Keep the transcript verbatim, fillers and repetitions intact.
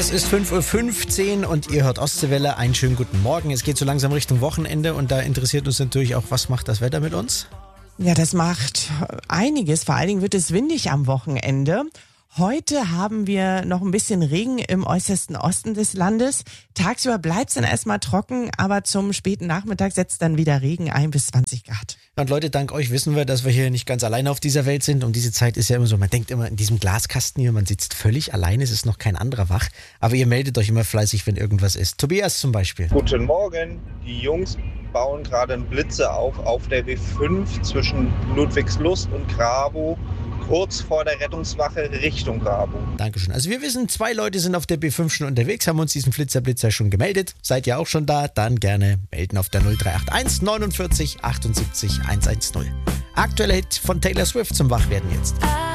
Es ist fünf Uhr fünfzehn und ihr hört Ostseewelle. Einen schönen guten Morgen. Es geht so langsam Richtung Wochenende und da interessiert uns natürlich auch, was macht das Wetter mit uns? Ja, das macht einiges. Vor allen Dingen wird es windig am Wochenende. Heute haben wir noch ein bisschen Regen im äußersten Osten des Landes. Tagsüber bleibt es dann erstmal trocken, aber zum späten Nachmittag setzt dann wieder Regen ein bis zwanzig Grad. Und Leute, dank euch wissen wir, dass wir hier nicht ganz alleine auf dieser Welt sind. Um diese Zeit ist ja immer so, man denkt immer in diesem Glaskasten hier, man sitzt völlig alleine, es ist noch kein anderer wach. Aber ihr meldet euch immer fleißig, wenn irgendwas ist. Tobias zum Beispiel. Guten Morgen, die Jungs bauen gerade einen Blitze auf auf der B fünf zwischen Ludwigslust und Grabow, kurz vor der Rettungswache Richtung Grabow. Dankeschön. Also wir wissen, zwei Leute sind auf der B fünf schon unterwegs, haben uns diesen Flitzer-Blitzer schon gemeldet. Seid ihr auch schon da? Dann gerne melden auf der null drei acht eins neunundvierzig achtundsiebzig hundertzehn. Aktueller Hit von Taylor Swift zum Wachwerden jetzt.